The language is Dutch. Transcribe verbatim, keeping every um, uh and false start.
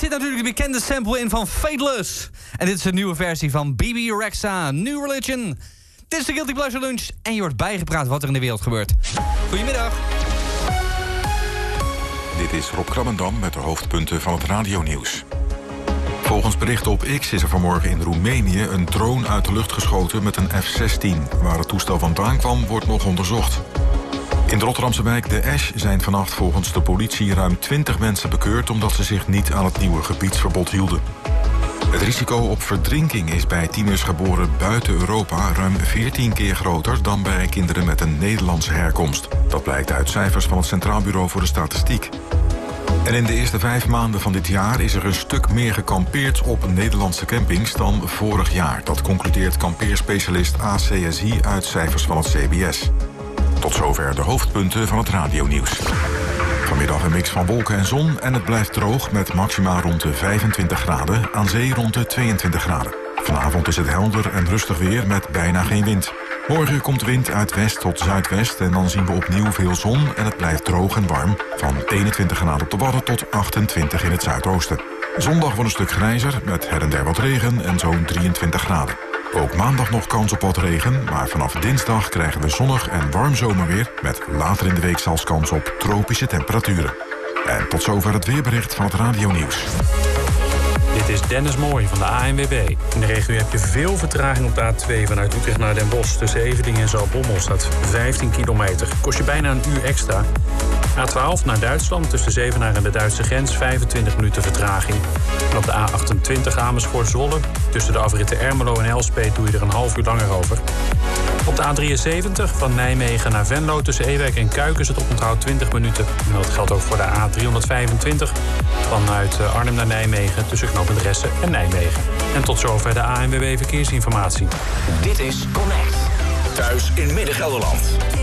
zit natuurlijk de bekende sample in van Fateless. En dit is een nieuwe versie van B B Rexha, New Religion. Dit is de Guilty Pleasure Lunch en je wordt bijgepraat wat er in de wereld gebeurt. Goedemiddag. Dit is Rob Krabbendam met de hoofdpunten van het radionieuws. Volgens berichten op X is er vanmorgen in Roemenië een drone uit de lucht geschoten met een F zestien. Waar het toestel vandaan kwam, wordt nog onderzocht. In de Rotterdamse wijk De Esch zijn vannacht volgens de politie ruim twintig mensen bekeurd omdat ze zich niet aan het nieuwe gebiedsverbod hielden. Het risico op verdrinking is bij tieners geboren buiten Europa ruim veertien keer groter dan bij kinderen met een Nederlandse herkomst. Dat blijkt uit cijfers van het Centraal Bureau voor de Statistiek. En in de eerste vijf maanden van dit jaar is er een stuk meer gekampeerd op Nederlandse campings dan vorig jaar. Dat concludeert kampeerspecialist A C S I uit cijfers van het C B S. Tot zover de hoofdpunten van het radionieuws. Vanmiddag een mix van wolken en zon en het blijft droog met maxima rond de vijfentwintig graden, aan zee rond de tweeëntwintig graden. Vanavond is het helder en rustig weer met bijna geen wind. Morgen komt wind uit west tot zuidwest en dan zien we opnieuw veel zon en het blijft droog en warm. Van eenentwintig graden op de Wadden tot achtentwintig in het zuidoosten. Zondag wordt een stuk grijzer met her en der wat regen en zo'n drieëntwintig graden. Ook maandag nog kans op wat regen, maar vanaf dinsdag krijgen we zonnig en warm zomerweer met later in de week zelfs kans op tropische temperaturen. En tot zover het weerbericht van het radionieuws. Dit is Dennis Mooij van de A N W B. In de regio heb je veel vertraging op de A twee vanuit Utrecht naar Den Bosch. Tussen Eveningen en Zaltbommel staat vijftien kilometer. Kost je bijna een uur extra. A twaalf naar Duitsland tussen Zevenaar en de Duitse grens vijfentwintig minuten vertraging. En op de A achtentwintig Amersfoort-Zwolle tussen de afritten Ermelo en Elspet doe je er een half uur langer over. Op de A drieënzeventig van Nijmegen naar Venlo tussen Ewijk en Kuik is het oponthoud twintig minuten. En dat geldt ook voor de A driehonderdvijfentwintig vanuit Arnhem naar Nijmegen tussen knooppunt Ressen en Nijmegen. En tot zover de A N W B Verkeersinformatie. Dit is Connect. Thuis in Midden-Gelderland.